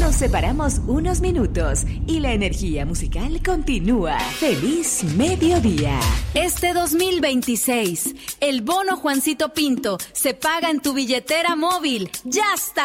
Nos separamos unos minutos y la energía musical continúa. ¡Feliz mediodía! Este 2026, el bono Juancito Pinto se paga en tu billetera móvil. ¡Ya está!